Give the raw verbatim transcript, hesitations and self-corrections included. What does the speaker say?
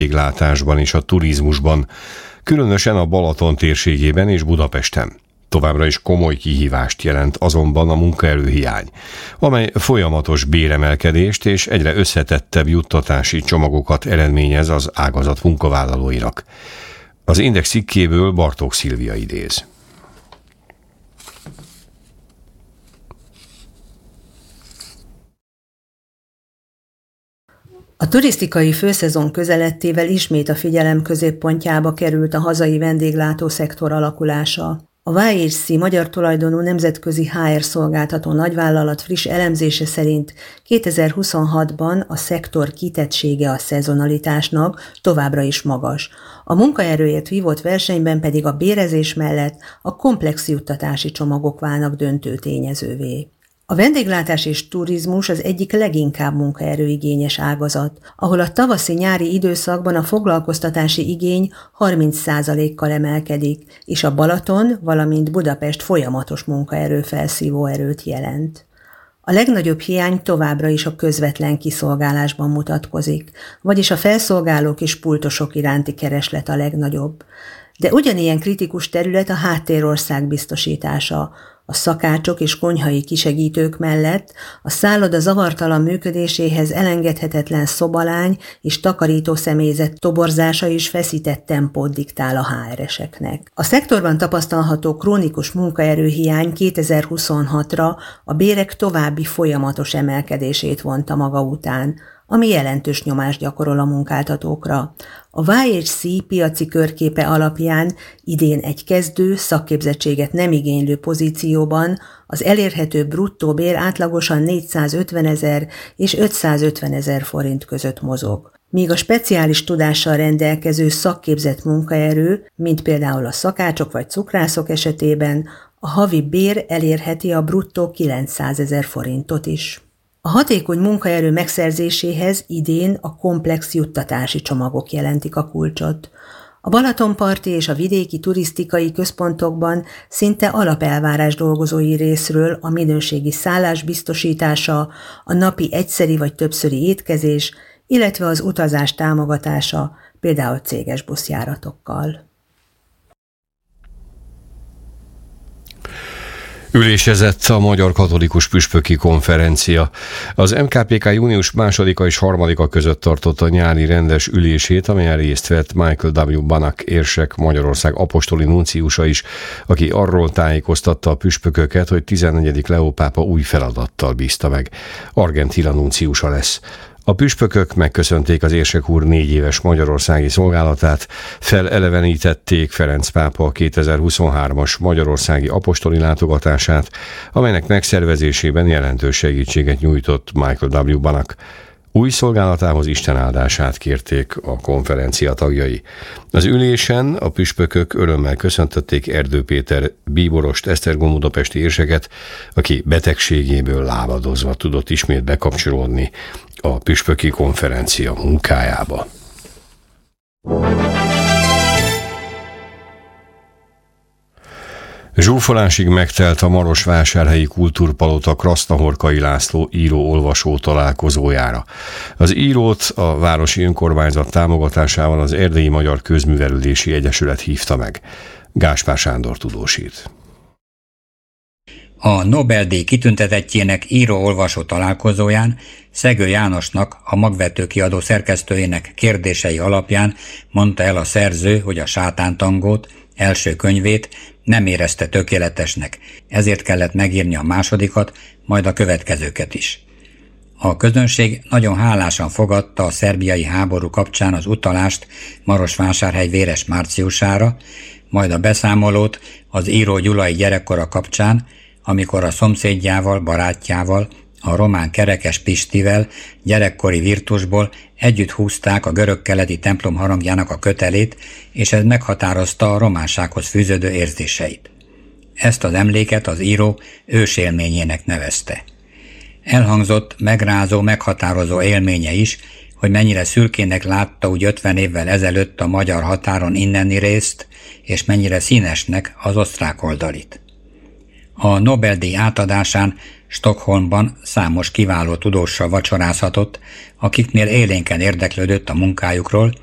vendéglátásban és a turizmusban, különösen a Balaton térségében és Budapesten. Továbbra is komoly kihívást jelent azonban a munkaerőhiány, amely folyamatos béremelkedést és egyre összetettebb juttatási csomagokat eredményez az ágazat munkavállalóinak. Az Index cikkéből Bartók Szilvia idéz. A turisztikai főszezon közelettével ismét a figyelem középpontjába került a hazai vendéglátószektor alakulása. A vé há cé magyar tulajdonú nemzetközi há er szolgáltató nagyvállalat friss elemzése szerint kétezer-huszonhatban a szektor kitettsége a szezonalitásnak továbbra is magas. A munkaerőért vívott versenyben pedig a bérezés mellett a komplex juttatási csomagok válnak döntő tényezővé. A vendéglátás és turizmus az egyik leginkább munkaerőigényes ágazat, ahol a tavaszi-nyári időszakban a foglalkoztatási igény harminc százalékkal emelkedik, és a Balaton, valamint Budapest folyamatos munkaerő felszívó erőt jelent. A legnagyobb hiány továbbra is a közvetlen kiszolgálásban mutatkozik, vagyis a felszolgálók és pultosok iránti kereslet a legnagyobb. De ugyanilyen kritikus terület a háttérország biztosítása. A szakácsok és konyhai kisegítők mellett a szálloda zavartalan működéséhez elengedhetetlen szobalány és takarító személyzet toborzása is feszített tempót diktál a há er eseknek. A szektorban tapasztalható krónikus munkaerőhiány kétezer-huszonhatra a bérek további folyamatos emelkedését vonta maga után, ami jelentős nyomást gyakorol a munkáltatókra. A vé há cé piaci körképe alapján idén egy kezdő, szakképzettséget nem igénylő pozícióban az elérhető bruttó bér átlagosan négyszázötvenezer és ötszázötvenezer forint között mozog. Míg a speciális tudással rendelkező szakképzett munkaerő, mint például a szakácsok vagy cukrászok esetében, a havi bér elérheti a bruttó kilencszázezer forintot is. A hatékony munkaerő megszerzéséhez idén a komplex juttatási csomagok jelentik a kulcsot. A balatonparti és a vidéki turisztikai központokban szinte alapelvárás dolgozói részről a minőségi szállás biztosítása, a napi egyszeri vagy többszöri étkezés, illetve az utazás támogatása, például céges buszjáratokkal. Ülésezett a Magyar Katolikus Püspöki Konferencia. Az em ká pé ká június másodika és harmadika között tartotta nyári rendes ülését, amelyen részt vett Michael dupla vé. Banach érsek, Magyarország apostoli nunciusa is, aki arról tájékoztatta a püspököket, hogy tizennegyedik Leó pápa új feladattal bízta meg. Argentína nunciusa lesz. A püspökök megköszönték az érsek úr négy éves magyarországi szolgálatát, felelevenítették Ferenc pápa kétezer-huszonhármas magyarországi apostoli látogatását, amelynek megszervezésében jelentős segítséget nyújtott Michael dupla vé. Banach. Új szolgálatához Isten áldását kérték a konferencia tagjai. Az ülésen a püspökök örömmel köszöntötték Erdő Péter bíborost, esztergom budapesti érseket, aki betegségéből lábadozva tudott ismét bekapcsolódni a püspöki konferencia munkájába. Zsúfolásig megtelt a marosvásárhelyi kultúrpalota Krasznahorkai László író-olvasó találkozójára. Az írót a városi önkormányzat támogatásával az Erdélyi Magyar Közművelődési Egyesület hívta meg. Gáspár Sándor tudósít. A Nobel-díj kitüntetettjének író-olvasó találkozóján Szegő Jánosnak, a Magvető kiadó szerkesztőjének kérdései alapján mondta el a szerző, hogy a Sátántangót, első könyvét nem érezte tökéletesnek, ezért kellett megírni a másodikat, majd a következőket is. A közönség nagyon hálásan fogadta a szerbiai háború kapcsán az utalást Marosvásárhely véres márciusára, majd a beszámolót az író Gyulai gyerekkora kapcsán, amikor a szomszédjával, barátjával, a román Kerekes Pistivel, gyerekkori virtusból együtt húzták a görög-keleti templom harangjának a kötelét, és ez meghatározta a románsághoz fűződő érzéseit. Ezt az emléket az író ősélményének nevezte. Elhangzott megrázó, meghatározó élménye is, hogy mennyire szürkének látta úgy ötven évvel ezelőtt a magyar határon inneni részt, és mennyire színesnek az osztrák oldalit. A Nobel-díj átadásán Stockholmban számos kiváló tudóssal vacsorázhatott, akiknél élénken érdeklődött a munkájukról,